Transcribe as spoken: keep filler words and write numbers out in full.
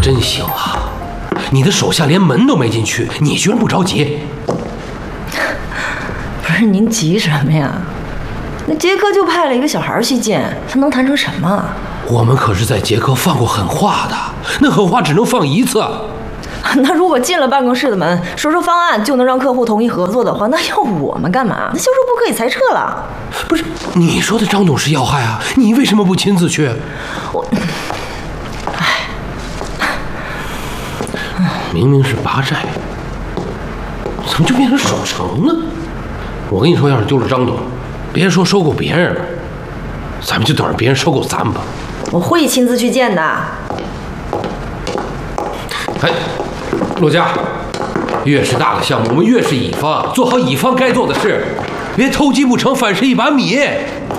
真行啊！你的手下连门都没进去，你居然不着急？ 不是您急什么呀？那杰克就派了一个小孩去见，他能谈成什么？ 我们可是在杰克放过狠话的，那狠话只能放一次。 那如果进了办公室的门，说说方案就能让客户同意合作的话，那要我们干嘛？那销售部可以裁撤了。 不是你说的张董是要害啊，你为什么不亲自去？ 我，唉， 明明是拔寨，怎么就变成守城了？我跟你说，要是丢了张董，别说收购别人了，咱们就等着别人收购咱吧。 我会亲自去见的。 哎，陆佳，越是大的项目，我们越是乙方，做好乙方该做的事，别偷鸡不成反蚀一把米。